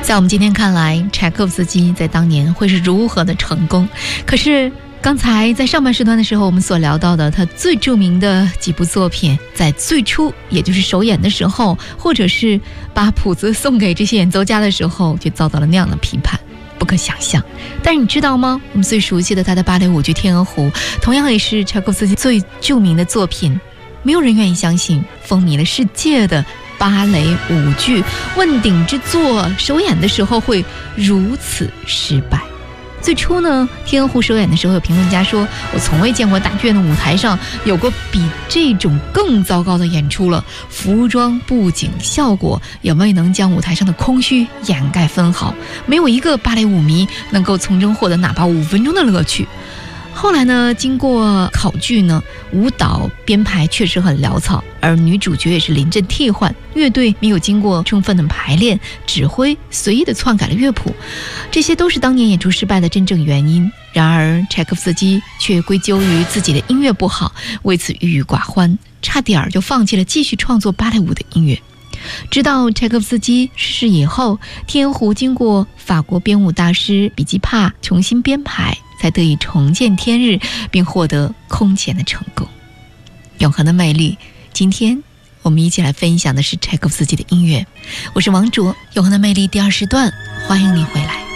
在我们今天看来，柴可夫斯基在当年会是如何的成功。可是刚才在上半时段的时候，我们所聊到的他最著名的几部作品，在最初也就是首演的时候，或者是把谱子送给这些演奏家的时候，就遭到了那样的批判，不可想象。但是你知道吗？我们最熟悉的他的芭蕾舞剧《天鹅湖》，同样也是柴可夫斯基最著名的作品。没有人愿意相信风靡了世界的芭蕾舞剧问鼎之作首演的时候会如此失败。最初呢，天鹅湖首演的时候，有评论家说，我从未见过大剧院的舞台上有过比这种更糟糕的演出了，服装、布景、效果也未能将舞台上的空虚掩盖分毫，没有一个芭蕾舞迷能够从中获得哪怕5分钟的乐趣。后来呢，经过考据呢，舞蹈编排确实很潦草，而女主角也是临阵替换，乐队没有经过充分的排练，指挥随意的篡改了乐谱，这些都是当年演出失败的真正原因。然而柴可夫斯基却归咎于自己的音乐不好，为此郁郁寡欢，差点就放弃了继续创作芭蕾舞的音乐。直到柴可夫斯基逝世以后，天鹅湖经过法国编舞大师比基帕重新编排，才得以重见天日，并获得空前的成功。永恒的魅力，今天我们一起来分享的是柴可夫斯基的音乐。我是王卓，永恒的魅力第2时段，欢迎你回来。